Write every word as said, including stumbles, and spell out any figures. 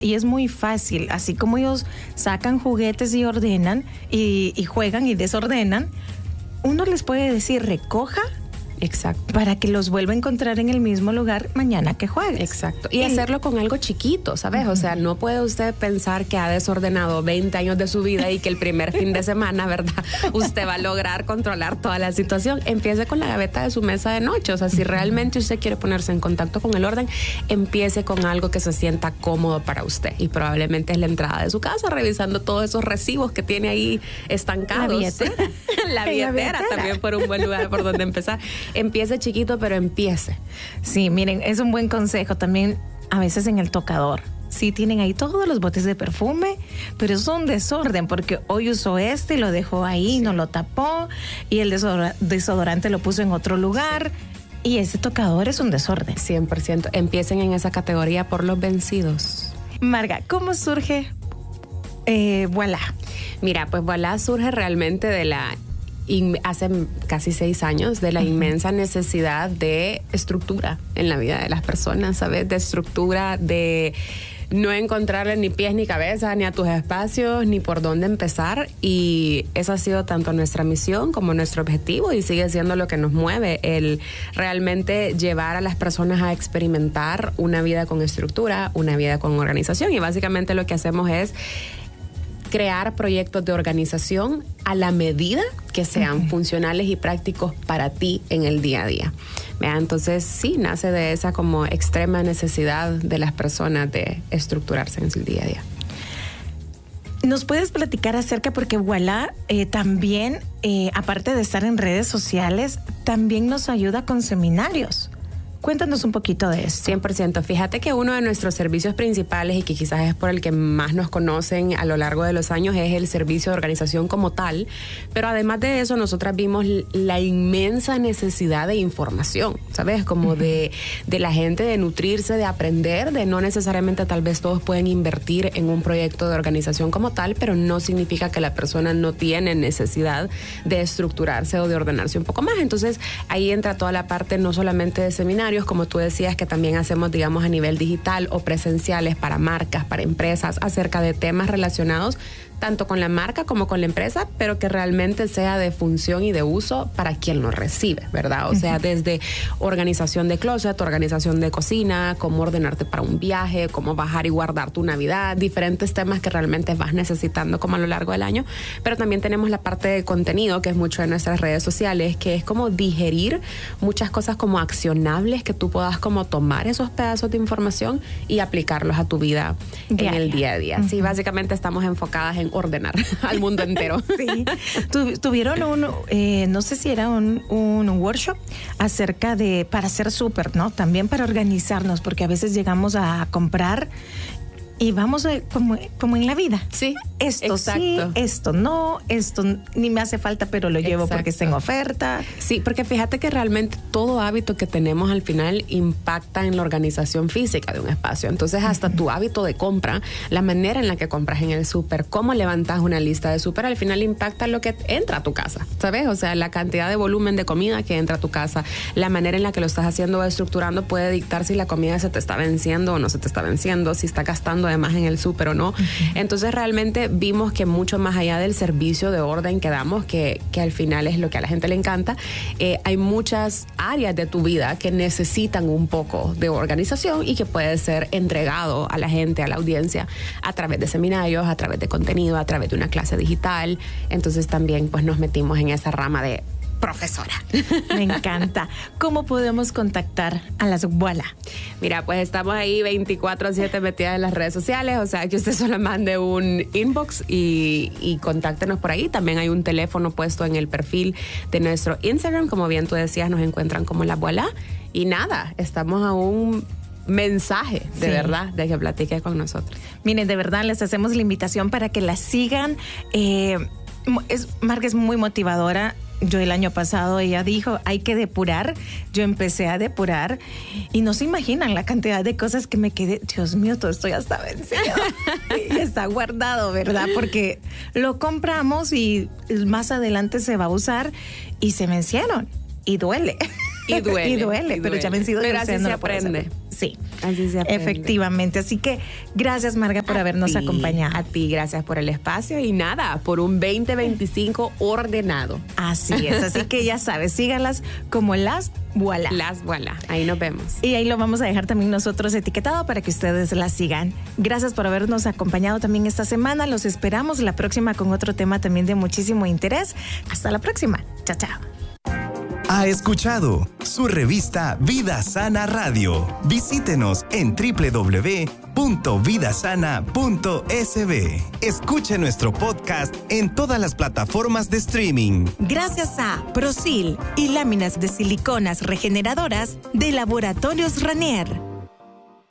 Y es muy fácil, así como ellos sacan juguetes y ordenan y, y juegan y desordenan, uno les puede decir recoja. Exacto. Para que los vuelva a encontrar en el mismo lugar mañana que juegues. Exacto. Y hacerlo con algo chiquito, ¿sabes? Uh-huh. O sea, no puede usted pensar que ha desordenado veinte años de su vida y que el primer fin de semana, ¿verdad? Usted va a lograr controlar toda la situación. Empiece con la gaveta de su mesa de noche. O sea, si realmente usted quiere ponerse en contacto con el orden, empiece con algo que se sienta cómodo para usted. Y probablemente es la entrada de su casa, revisando todos esos recibos que tiene ahí estancados. La billetera. La billetera, billetera también por un buen lugar por donde empezar. Empiece chiquito, pero empiece. Sí, miren, es un buen consejo también a veces en el tocador. Sí, tienen ahí todos los botes de perfume, pero es un desorden porque hoy usó este y lo dejó ahí, sí. No lo tapó y el desodor- desodorante lo puso en otro lugar. Sí. Y ese tocador es un desorden. cien por ciento. Empiecen en esa categoría por los vencidos. Marga, ¿cómo surge eh, Voilà? Mira, pues Voilà surge realmente de la... hace casi seis años de la uh-huh. inmensa necesidad de estructura en la vida de las personas, ¿sabes? De estructura, de no encontrarle ni pies ni cabeza, ni a tus espacios, ni por dónde empezar. Y esa ha sido tanto nuestra misión como nuestro objetivo y sigue siendo lo que nos mueve, el realmente llevar a las personas a experimentar una vida con estructura, una vida con organización. Y básicamente lo que hacemos es crear proyectos de organización a la medida que sean uh-huh. funcionales y prácticos para ti en el día a día. ¿Vea? Entonces, sí, nace de esa como extrema necesidad de las personas de estructurarse en su día a día. ¿Nos puedes platicar acerca, porque Voilà eh, también, eh, aparte de estar en redes sociales, también nos ayuda con seminarios? Cuéntanos un poquito de eso. cien por ciento. Fíjate que uno de nuestros servicios principales y que quizás es por el que más nos conocen a lo largo de los años es el servicio de organización como tal. Pero además de eso, nosotras vimos la inmensa necesidad de información, ¿sabes? Como uh-huh. de, de la gente de nutrirse, de aprender, de no necesariamente tal vez todos pueden invertir en un proyecto de organización como tal, pero no significa que la persona no tiene necesidad de estructurarse o de ordenarse un poco más. Entonces, ahí entra toda la parte no solamente de seminarios, como tú decías, que también hacemos, digamos, a nivel digital o presenciales para marcas, para empresas, acerca de temas relacionados tanto con la marca como con la empresa, pero que realmente sea de función y de uso para quien lo recibe, ¿verdad? O sea, desde organización de closet, organización de cocina, cómo ordenarte para un viaje, cómo bajar y guardar tu Navidad, diferentes temas que realmente vas necesitando como a lo largo del año. Pero también tenemos la parte de contenido, que es mucho de nuestras redes sociales, que es como digerir muchas cosas como accionables que tú puedas como tomar esos pedazos de información y aplicarlos a tu vida Diaria. En el día a día. Uh-huh. Sí, básicamente estamos enfocadas en ordenar al mundo entero. Sí. Tu, tuvieron un, eh, no sé si era un, un workshop acerca de, para hacer súper, ¿no? También para organizarnos, porque a veces llegamos a comprar y vamos a, como, como en la vida. Sí. Esto exacto. Sí, esto no, esto ni me hace falta, pero lo llevo exacto. porque está en oferta. Sí, porque fíjate que realmente todo hábito que tenemos al final impacta en la organización física de un espacio. Entonces, hasta uh-huh. tu hábito de compra, la manera en la que compras en el súper, cómo levantas una lista de súper, al final impacta lo que entra a tu casa, ¿sabes? O sea, la cantidad de volumen de comida que entra a tu casa, la manera en la que lo estás haciendo o estructurando puede dictar si la comida se te está venciendo o no se te está venciendo, si está gastando además en el súper o no. Uh-huh. Entonces, realmente vimos que mucho más allá del servicio de orden que damos, que, que al final es lo que a la gente le encanta, eh, hay muchas áreas de tu vida que necesitan un poco de organización y que puede ser entregado a la gente, a la audiencia, a través de seminarios, a través de contenido, a través de una clase digital. Entonces también pues nos metimos en esa rama de profesora. Me encanta. ¿Cómo podemos contactar a las Voilà? Mira, pues estamos ahí veinticuatro siete metidas en las redes sociales, o sea, que usted solo mande un inbox y, y contáctenos por ahí. También hay un teléfono puesto en el perfil de nuestro Instagram, como bien tú decías, nos encuentran como las Voilà. Y nada, estamos a un mensaje de sí. verdad de que platique con nosotros. Miren, de verdad les hacemos la invitación para que la sigan. Eh, es, Marga es muy motivadora. Yo el año pasado, ella dijo, hay que depurar. Yo empecé a depurar y no se imaginan la cantidad de cosas que me quedé. Dios mío, todo esto ya está vencido. Y está guardado, ¿verdad? Porque lo compramos y más adelante se va a usar y se vencieron. Y duele. Y duele. y duele, y pero duele. ya vencido. Pero así se aprende. Sí, así se aprende. Efectivamente. Así que gracias, Marga, por A habernos ti, acompañado. A ti, gracias por el espacio y nada, por un veinte veinticinco ordenado. Así es, así que ya sabes, síganlas como las Voilà. Las Voilà, ahí nos vemos. Y ahí lo vamos a dejar también nosotros etiquetado para que ustedes las sigan. Gracias por habernos acompañado también esta semana. Los esperamos la próxima con otro tema también de muchísimo interés. Hasta la próxima. Chao, chao. Ha escuchado su revista Vida Sana Radio. Visítenos en doble u doble u doble u punto vida sana punto s b. Escuche nuestro podcast en todas las plataformas de streaming. Gracias a Prosil y láminas de siliconas regeneradoras de Laboratorios Ranier.